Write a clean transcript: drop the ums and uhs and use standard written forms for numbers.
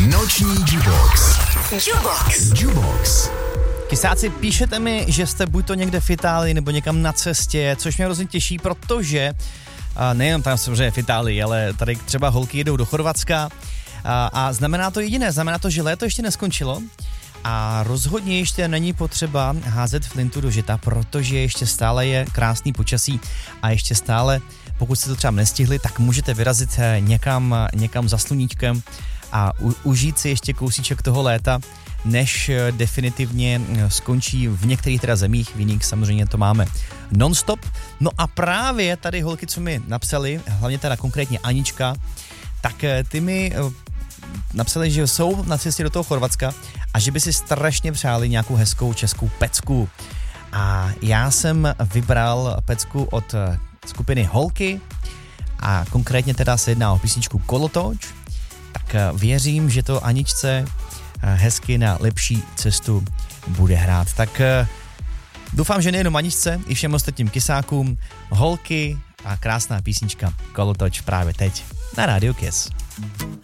Noční Jubox. Jubox. Kysáci, píšete mi, že jste buď to někde v Itálii nebo někam na cestě, což mě hrozně těší, protože nejenom tam samozřejmě v Itálii, ale tady třeba holky jedou do Chorvatska a znamená to jediné, znamená to, že léto ještě neskončilo a rozhodně ještě není potřeba házet flintu do žita, protože ještě stále je krásný počasí a ještě stále, pokud jste to třeba nestihli, tak můžete vyrazit někam za sluníčkem a užít si ještě kousíček toho léta, než definitivně skončí v některých teda zemích, v jiných samozřejmě to máme non-stop. No a právě tady holky, co mi napsali, hlavně teda konkrétně Anička, tak ty mi napsali, že jsou na cestě do toho Chorvatska a že by si strašně přáli nějakou hezkou českou pecku. A já jsem vybral pecku od skupiny Holky a konkrétně teda se jedná o písničku Kolotoč, tak věřím, že to Aničce hezky na lepší cestu bude hrát. Tak doufám, že nejenom Aničce, i všem ostatním kysákům, Holky a krásná písnička Kolotoč právě teď na Radio Kiss.